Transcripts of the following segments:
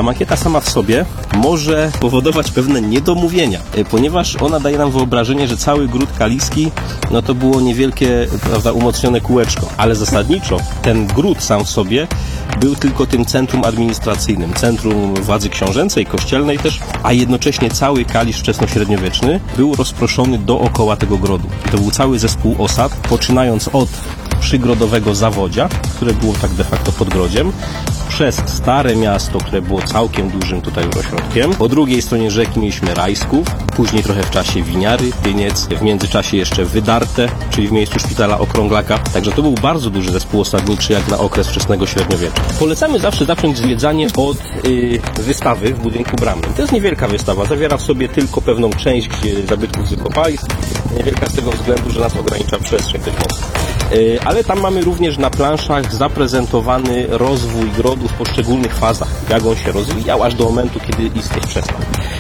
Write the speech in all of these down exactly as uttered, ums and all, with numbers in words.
makieta sama w sobie może powodować pewne niedomówienia, ponieważ ona daje nam wyobrażenie, że cały gród kaliski no to było niewielkie, prawda, umocnione kółeczko, ale zasadniczo ten gród sam w sobie był tylko tym centrum administracyjnym, centrum władzy książęcej, kościelnej też, a jednocześnie cały Kalisz wczesnośredniowieczny był rozproszony dookoła tego grodu. To był cały zespół osad, poczynając od przygrodowego Zawodzia, które było tak de facto podgrodziem, przez Stare Miasto, które było całkiem dużym tutaj ośrodkiem. Po drugiej stronie rzeki mieliśmy Rajsków, później trochę w czasie Winiary, Tyniec, w międzyczasie jeszcze Wydarte, czyli w miejscu szpitala Okrąglaka. Także to był bardzo duży zespół osadniczy jak na okres wczesnego średniowiecza. Polecamy zawsze zacząć zwiedzanie od yy, wystawy w budynku bramnym. To jest niewielka wystawa, zawiera w sobie tylko pewną część zabytków z wykopalisk. Niewielka z tego względu, że nas ogranicza przestrzeń dość mocno. Yy, ale tam mamy również na planszach zaprezentowany rozwój grodu w poszczególnych fazach, jak on się rozwijał, aż do momentu, kiedy istnieć przestał.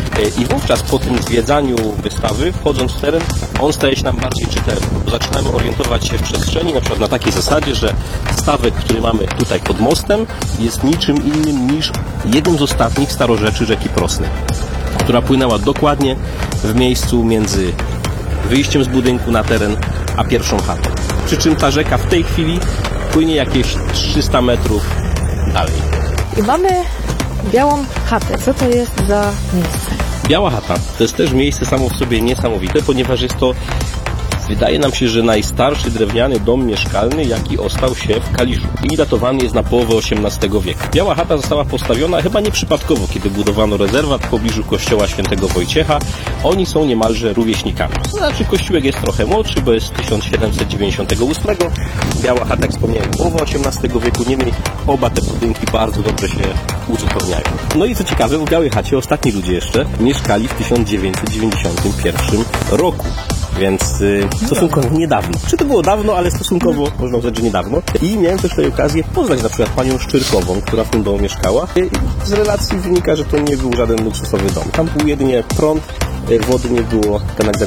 I wówczas po tym zwiedzaniu wystawy, wchodząc w teren, on staje się nam bardziej czytelny. Zaczynamy orientować się w przestrzeni, na przykład na takiej zasadzie, że stawek, który mamy tutaj pod mostem, jest niczym innym niż jednym z ostatnich starorzeczy rzeki Prosnej, która płynęła dokładnie w miejscu między wyjściem z budynku na teren, a pierwszą chatą. Przy czym ta rzeka w tej chwili płynie jakieś trzysta metrów dalej. I mamy białą chatę. Co to jest za miejsce? Biała chata to jest też miejsce samo w sobie niesamowite, ponieważ jest to, wydaje nam się, że najstarszy drewniany dom mieszkalny, jaki ostał się w Kaliszu. I datowany jest na połowę osiemnastego wieku. Biała chata została postawiona chyba nieprzypadkowo, kiedy budowano rezerwat w pobliżu kościoła świętego Wojciecha. Oni są niemalże rówieśnikami. To znaczy kościółek jest trochę młodszy, bo jest z tysiąc siedemset dziewięćdziesiątego ósmego. Biała chata, jak wspomniałem, połowa osiemnastego wieku. Niemniej oba te budynki bardzo dobrze się uzupełniają. No i co ciekawe, w Białej chacie ostatni ludzie jeszcze mieszkali w tysiąc dziewięćset dziewięćdziesiątym pierwszym roku. Więc y, stosunkowo niedawno. Czy to było dawno, ale stosunkowo można uznać, że niedawno. I miałem też tutaj okazję poznać na przykład panią Szczyrkową, która w tym domu mieszkała. I z relacji wynika, że to nie był żaden luksusowy dom. Tam był jedynie prąd, wody nie było, ten